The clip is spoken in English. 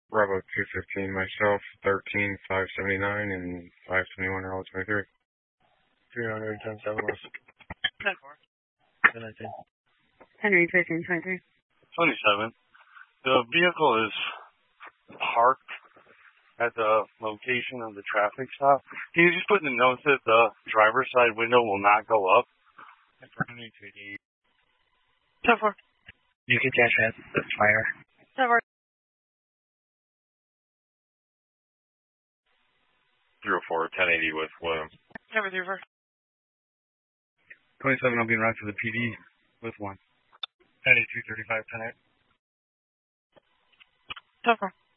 Bravo 215, myself, 13579 and 521 Earl 23. 300, 10-7 West. 10-4. 10-19. Henry 1523. 27. The vehicle is parked at the location of the traffic stop. Can you just put in the notes that the driver's side window will not go up? And for Henry 288. 10-4. You can dash at the fire. 10-4. 304, 1080 with Williams. 10-4. 27, I'll be en route to the PD with 1. Henry 235, 10-8. 10-4.